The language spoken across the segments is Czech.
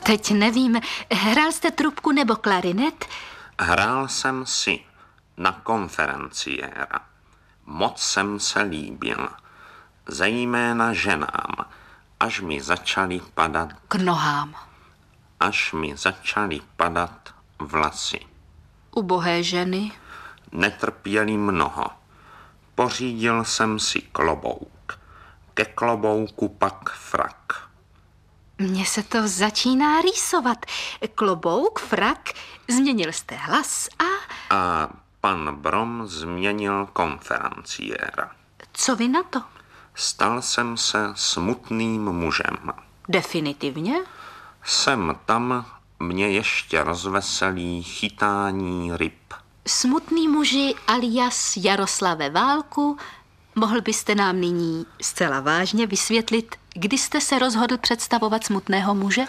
Teď nevím, hrál jste trubku nebo klarinet? Hrál jsem si na konferenciéra. Moc jsem se líbil, zejména ženám, až mi začaly padat... K nohám. Až mi začaly padat vlasy. Ubohé ženy? Netrpěli mnoho. Pořídil jsem si klobouk. Ke klobouku pak frak. Mně se to začíná rýsovat. Klobouk, frak, změnil jste hlas A pan Brom změnil konferenciéra. Co vy na to? Stal jsem se smutným mužem. Definitivně? Sem tam mě ještě rozveselí chytání ryb. Smutný muži alias Jaroslave Válku, mohl byste nám nyní zcela vážně vysvětlit, kdy jste se rozhodl představovat smutného muže?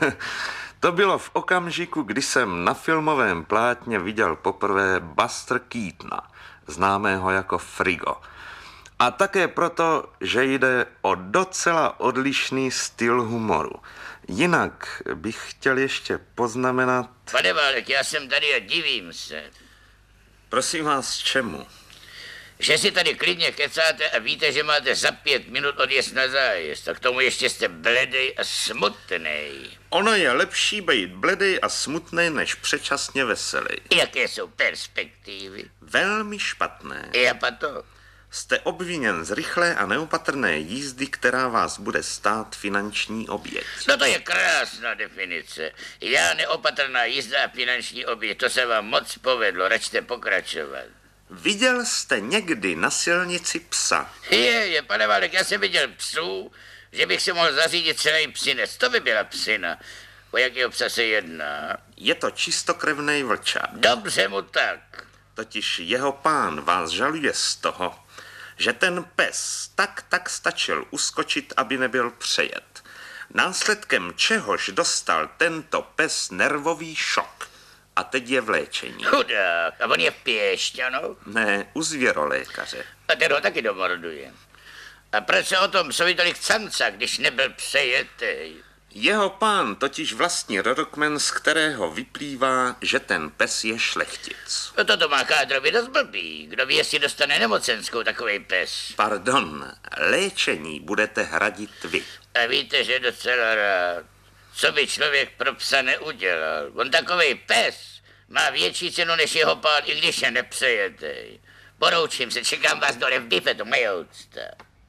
To bylo v okamžiku, kdy jsem na filmovém plátně viděl poprvé Buster Keatona, známého jako Frigo. A také proto, že jde o docela odlišný styl humoru. Jinak bych chtěl ještě poznamenat... Pane Válek, já jsem tady a divím se. Prosím vás, čemu? Že si tady klidně kecáte a víte, že máte za 5 minut odjezd na zájezd. A k tomu ještě jste bledej a smutnej. Ono je lepší být bledej a smutnej, než předčasně veselý. Jaké jsou perspektivy? Velmi špatné. Já pato. Jste obviněn z rychlé a neopatrné jízdy, která vás bude stát finanční oběť. No to je krásná definice. Já neopatrná jízda a finanční oběť, to se vám moc povedlo, račte pokračovat. Viděl jste někdy na silnici psa? Je, pane Válek, já jsem viděl psů, že bych si mohl zařídit celý psinec. To by byla psina. O jakého psa se jedná? Je to čistokrevnej vlčák. Dobře mu tak. Totiž jeho pán vás žaluje z toho, že ten pes tak stačil uskočit, aby nebyl přejet. Následkem čehož dostal tento pes nervový šok. A teď je v léčení. Chudák, a on je v Piešťanoch? Ne, u zvěrolékaře. A ten ho taky domorduje. A proč se o tom psovi tolik canca, když nebyl přejetej? Jeho pán totiž vlastní rodokmen, z kterého vyplývá, že ten pes je šlechtic. No toto má kádrovi dost blbý. Kdo ví, jestli dostane nemocenskou takovej pes. Pardon, léčení budete hradit vy. A víte, že docela rád. Co by člověk pro psa neudělal? On takovej pes má větší cenu než jeho pán, i když je nepřejetej. Poroučím se, čekám vás dole v bifetu, majoucta.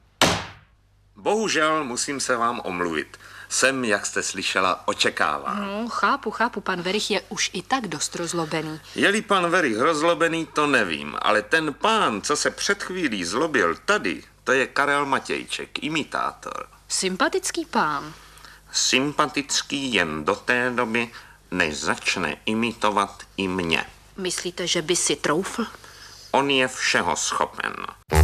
Bohužel musím se vám omluvit. Jsem, jak jste slyšela, očekává. No, chápu, pan Verich je už i tak dost rozlobený. Je-li pan Verich rozlobený, to nevím, ale ten pán, co se před chvílí zlobil tady, to je Karel Matějček, imitátor. Sympatický pán. Sympatický jen do té doby, než začne imitovat i mě. Myslíte, že by si troufl? On je všeho schopen.